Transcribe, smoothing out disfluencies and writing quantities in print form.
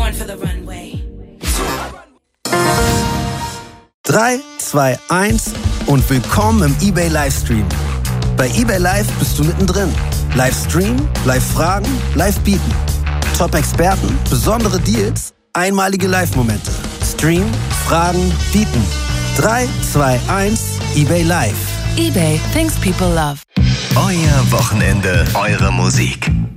one for the runway. 3, 2, 1 und willkommen im eBay Livestream. Bei eBay Live bist du mittendrin. Livestream, Live-Fragen, Live-Bieten. Top-Experten, besondere Deals, einmalige Live-Momente. Stream, Fragen, Bieten. 3, 2, 1, eBay Live. eBay, things people love. Euer Wochenende, eure Musik.